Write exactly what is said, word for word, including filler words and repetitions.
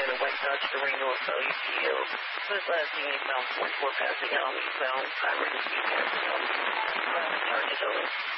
the White Dodge Durango of W P O. This last unit found forty-four passing out on eastbound, highway to Seaman. Last charges over.